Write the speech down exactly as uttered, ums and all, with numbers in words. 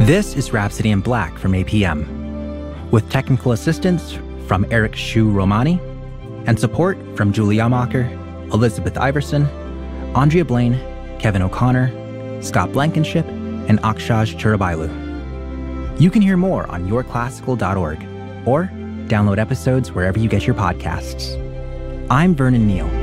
This is Rhapsody in Black from A P M, with technical assistance from Eric Shu Romani and support from Julie Amacher, Elizabeth Iverson, Andrea Blaine, Kevin O'Connor, Scott Blankenship, and Akshaj Churabailu. You can hear more on your classical dot org or download episodes wherever you get your podcasts. I'm Vernon Neal.